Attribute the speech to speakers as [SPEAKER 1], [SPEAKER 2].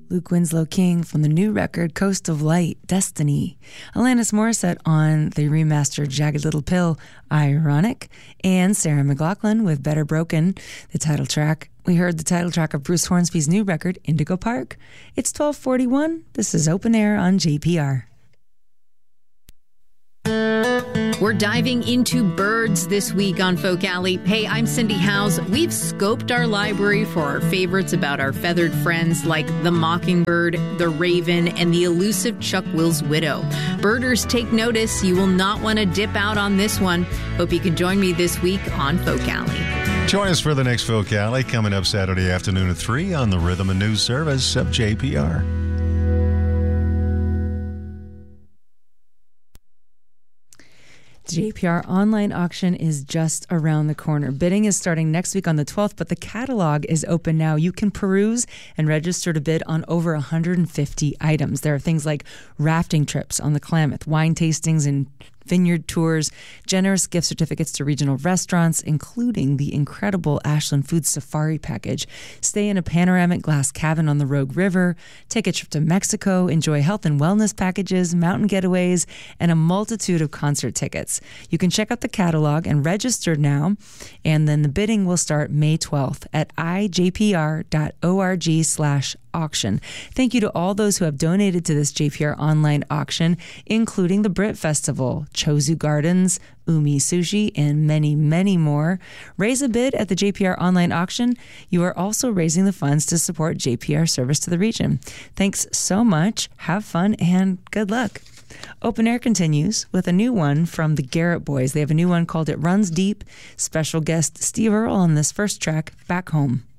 [SPEAKER 1] Luke Winslow King from the new record Coast of Light, Destiny. Alanis Morissette on the remastered Jagged Little Pill, Ironic. And Sarah McLachlan with Better Broken, the title track. We heard the title track of Bruce Hornsby's new record, Indigo Park. It's 12:41. This is Open Air on JPR.
[SPEAKER 2] We're diving into birds this week on Folk Alley. Hey, I'm Cindy Howes. We've scoped our library for our favorites about our feathered friends like the mockingbird, the raven, and the elusive Chuck Will's widow. Birders, take notice. You will not want to dip out on this one. Hope you can join me this week on Folk Alley.
[SPEAKER 3] Join us for the next Folk Alley coming up Saturday afternoon at 3 on the Rhythm and News Service of JPR.
[SPEAKER 1] The JPR online auction is just around the corner. Bidding is starting next week on the 12th, but the catalog is open now. You can peruse and register to bid on over 150 items. There are things like rafting trips on the Klamath, wine tastings and vineyard tours, generous gift certificates to regional restaurants, including the incredible Ashland Foods Safari package. Stay in a panoramic glass cabin on the Rogue River, take a trip to Mexico, enjoy health and wellness packages, mountain getaways, and a multitude of concert tickets. You can check out the catalog and register now, and then the bidding will start May 12th at ijpr.org/auction. Thank you to all those who have donated to this JPR online auction, including the Brit Festival, Chozu Gardens, Umi Sushi, and many, many more. Raise a bid at the JPR online auction. You are also raising the funds to support JPR service to the region. Thanks so much. Have fun and good luck. Open Air continues with a new one from the Garrett Boys. They have a new one called It Runs Deep. Special guest Steve Earle on this first track, Back Home.